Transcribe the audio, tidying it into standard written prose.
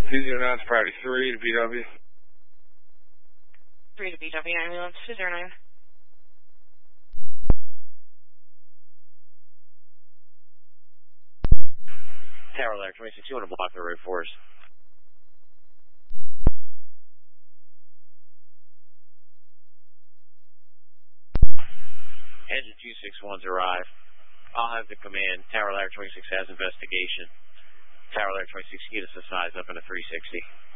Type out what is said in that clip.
209 is priority 3 to BW. 3 to BW, ambulance 209. Tower Lair 26, you want to block the road for us? Engine 261's arrived. I'll have the command. Tower Lair 26 has investigation. Tower Lair 26, get us a size up in a 360.